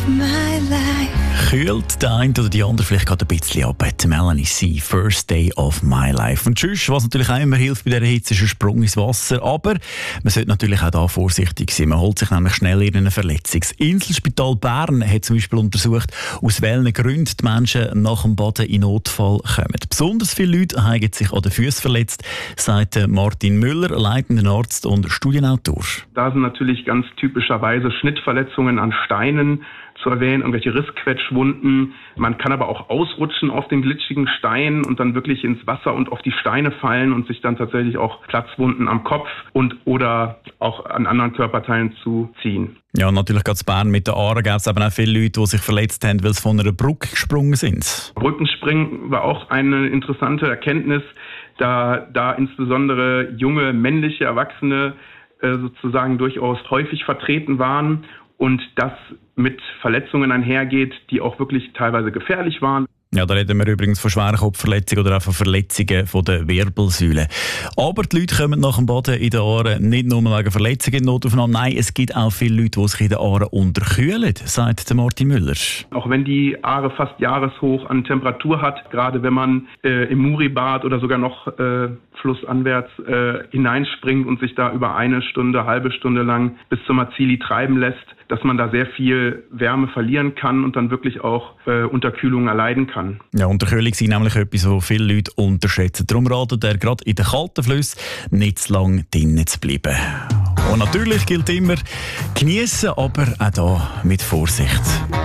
My life. Kühlt der eine oder die andere vielleicht gerade ein bisschen ab. Die Melanie C. First Day of My Life. Und sonst, was natürlich auch immer hilft bei dieser Hitze, ist ein Sprung ins Wasser. Aber man sollte natürlich auch da vorsichtig sein. Man holt sich nämlich schnell eine Verletzung. Das Inselspital Bern hat zum Beispiel untersucht, aus welchen Gründen die Menschen nach dem Baden in Notfall kommen. Besonders viele Leute haben sich an den Füßen verletzt, sagt Martin Müller, leitender Arzt und Studienautor. Da sind natürlich ganz typischerweise Schnittverletzungen an Steinen zu erwähnen, irgendwelche Rissquetschwunden. Man kann aber auch ausrutschen auf den glitschigen Stein und dann wirklich ins Wasser und auf die Steine fallen und sich dann tatsächlich auch Platzwunden am Kopf und oder auch an anderen Körperteilen zuziehen. Ja, und natürlich gerade in Bern mit der Aare gab es aber auch viele Leute, die sich verletzt haben, weil sie von einer Brücke gesprungen sind. Brückenspringen war auch eine interessante Erkenntnis, da insbesondere junge männliche Erwachsene sozusagen durchaus häufig vertreten waren und das mit Verletzungen einhergeht, die auch wirklich teilweise gefährlich waren. Ja, da reden wir übrigens von schweren Kopfverletzungen oder auch von Verletzungen von der Wirbelsäule. Aber die Leute kommen nach dem Baden in den Aare nicht nur wegen Verletzungen in Notaufnahme. Nein, es gibt auch viele Leute, die sich in den Aare unterkühlen, sagt Martin Müller. Auch wenn die Aare fast jahreshoch an Temperatur hat, gerade wenn man im Muri-Bad oder sogar noch flussanwärts hineinspringt und sich da über eine Stunde, halbe Stunde lang bis zum Mazili treiben lässt, dass man da sehr viel Wärme verlieren kann und dann wirklich auch Unterkühlung erleiden kann. Ja, Unterkühlung ist nämlich etwas, was viele Leute unterschätzen. Darum ratet er gerade in den kalten Flüssen nicht zu lange drinnen zu bleiben. Und natürlich gilt immer, geniessen, aber auch hier mit Vorsicht.